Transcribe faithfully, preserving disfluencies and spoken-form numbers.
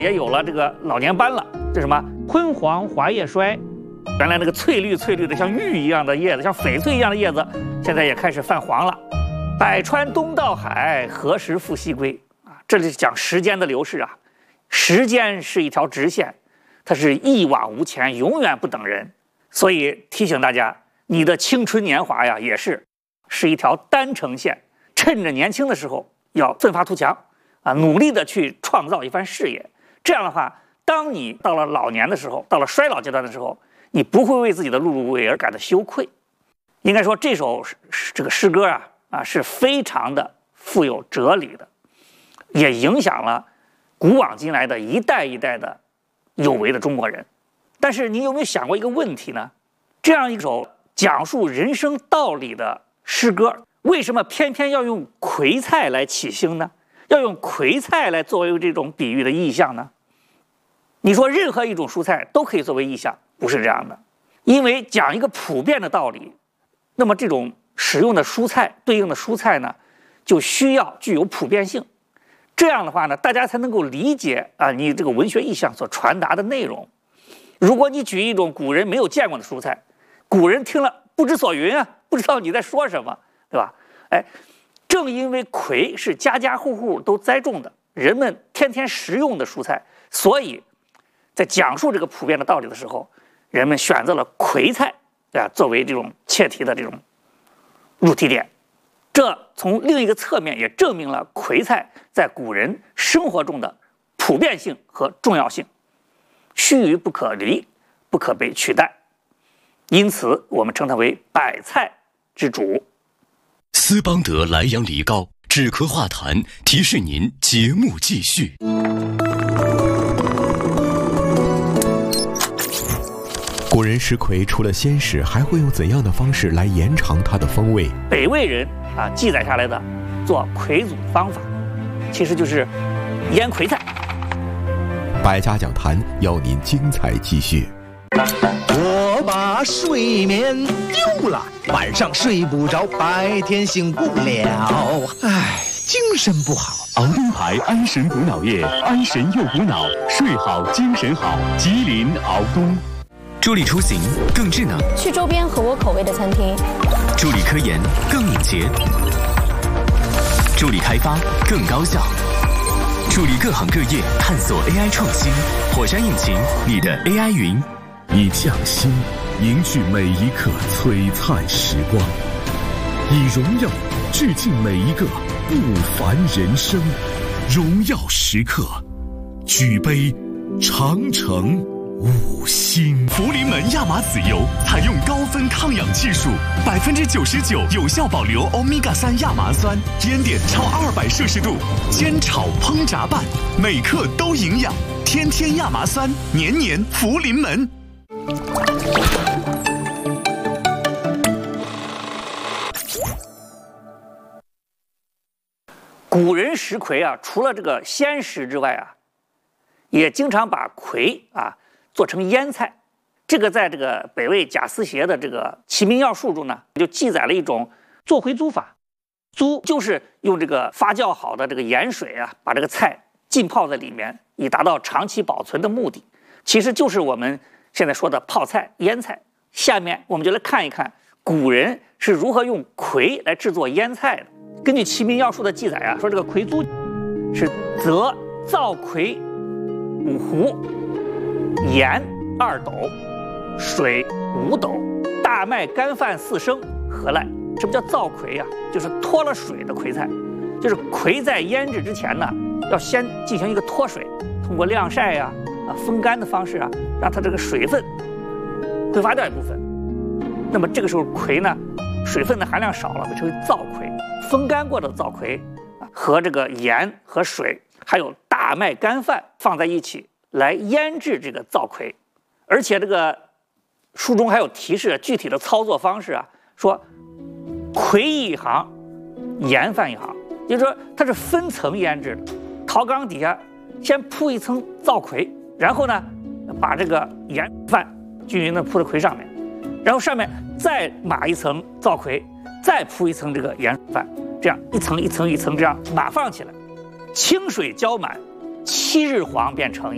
也有了这个老年斑了。这什么昏黄华叶衰，原来那个翠绿翠绿的像玉一样的叶子，像翡翠一样的叶子，现在也开始泛黄了。百川东到海，何时复西归啊？这里讲时间的流逝啊，时间是一条直线，它是一往无前，永远不等人。所以提醒大家，你的青春年华呀，也是是一条单程线，趁着年轻的时候要奋发图强啊，努力的去创造一番事业。这样的话，当你到了老年的时候，到了衰老阶段的时候，你不会为自己的碌碌无为而感到羞愧。应该说，这首这个诗歌啊啊是非常的富有哲理的，也影响了古往今来的一代一代的有为的中国人。但是你有没有想过一个问题呢？这样一首讲述人生道理的诗歌，为什么偏偏要用葵菜来起兴呢？要用葵菜来作为这种比喻的意象呢？你说任何一种蔬菜都可以作为意象，不是这样的。因为讲一个普遍的道理，那么这种使用的蔬菜对应的蔬菜呢，就需要具有普遍性。这样的话呢，大家才能够理解啊，你这个文学意象所传达的内容。如果你举一种古人没有见过的蔬菜，古人听了不知所云啊，不知道你在说什么，对吧？哎，正因为葵是家家户户都栽种的，人们天天食用的蔬菜，所以在讲述这个普遍的道理的时候，人们选择了葵菜啊作为这种切题的这种入题点。这从另一个侧面也证明了葵菜在古人生活中的普遍性和重要性，须臾不可离，不可被取代。因此，我们称它为百菜之主。 斯邦德莱阳梨膏止咳化痰，提示您节目继续。 古人食葵除了鲜食，还会用怎样的方式来延长它的风味？ 北魏人啊记载下来的做葵祖方法，其实就是腌葵菜。 百家讲坛要您精彩继续。 我把睡眠丢了，晚上睡不着，白天醒不了，唉，精神不好。 熬东牌安神补脑液，安神又补脑，睡好精神好。吉林熬东。 助力出行更智能， 去周边合我口味的餐厅； 助力科研更敏捷，助力开发更高效，助力各行各业探索 A I 创新。火山引擎，你的 A I 云， 以匠心凝聚每一刻璀璨时光，以荣耀致敬每一个不凡人生。荣耀时刻，举杯长城五星。 福临门亚麻籽油采用高分抗氧技术，百分之九十九有效保留欧米伽三亚麻酸，烟点超二百摄氏度，煎炒烹炸拌，每克都营养。天天亚麻酸，年年福临门。 古人食葵啊，除了这个鲜食之外啊，也经常把葵啊做成腌菜。这个在这个北魏贾思勰的这个《齐民要术》中呢，就记载了一种做葵租法。租就是用这个发酵好的这个盐水啊，把这个菜浸泡在里面，以达到长期保存的目的。其实就是我们现在说的泡菜、腌菜。下面我们就来看一看古人是如何用葵来制作腌菜的。根据《齐民要术》的记载啊，说这个葵租是择造葵五斛，盐二斗，水五斗，大麦干饭四升，何赖？什么叫造葵啊？就是脱了水的葵菜。就是葵在腌制之前呢，要先进行一个脱水，通过晾晒呀、啊、风干的方式啊，让它这个水分挥发掉一部分。那么这个时候葵呢，水分的含量少了，被称为造葵。风干过的造葵啊，和这个盐和水还有大麦干饭放在一起来腌制这个造葵。而且这个书中还有提示具体的操作方式啊，说葵一行，盐饭一行，也就是说它是分层腌制的。陶缸底下先铺一层造葵，然后呢把这个盐饭均匀的铺在葵上面，然后上面再码一层造葵，再铺一层这个盐饭，这样一层一层一层这样码放起来，清水浇满，七日黄便成。